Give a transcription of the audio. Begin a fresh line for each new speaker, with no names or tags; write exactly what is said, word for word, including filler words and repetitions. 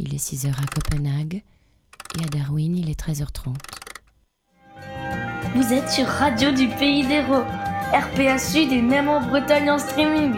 il est six heures à Copenhague et à Darwin, il est treize heures trente.
Vous êtes sur Radio du Pays d'Hérault, R P A Sud et même en Bretagne en streaming.